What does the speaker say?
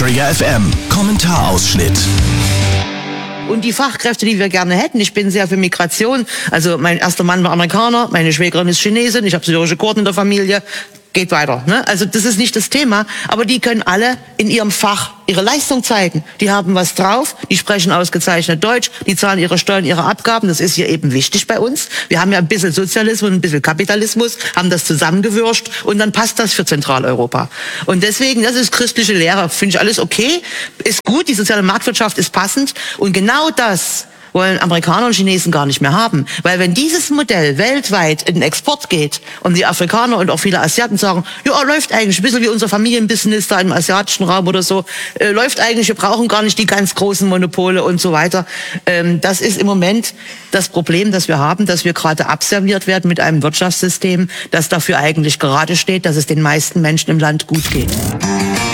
Träger FM. Kommentarausschnitt. Und die Fachkräfte, die wir gerne hätten, ich bin sehr für Migration. Also mein erster Mann war Amerikaner, meine Schwägerin ist Chinesin, ich habe syrische Kurden in der Familie. Geht weiter, ne? Also das ist nicht das Thema, aber die können alle in ihrem Fach ihre Leistung zeigen. Die haben was drauf, die sprechen ausgezeichnet Deutsch, die zahlen ihre Steuern, ihre Abgaben. Das ist hier eben wichtig bei uns. Wir haben ja ein bisschen Sozialismus und ein bisschen Kapitalismus, haben das zusammengewürscht und dann passt das für Zentraleuropa. Und deswegen, das ist christliche Lehre, finde ich alles okay, ist gut, die soziale Marktwirtschaft ist passend und genau das wollen Amerikaner und Chinesen gar nicht mehr haben. Weil wenn dieses Modell weltweit in den Export geht und die Afrikaner und auch viele Asiaten sagen, ja, läuft eigentlich ein bisschen wie unser Familienbusiness da im asiatischen Raum oder so, läuft eigentlich, wir brauchen gar nicht die ganz großen Monopole und so weiter. Das ist im Moment das Problem, das wir haben, dass wir gerade abserviert werden mit einem Wirtschaftssystem, das dafür eigentlich gerade steht, dass es den meisten Menschen im Land gut geht.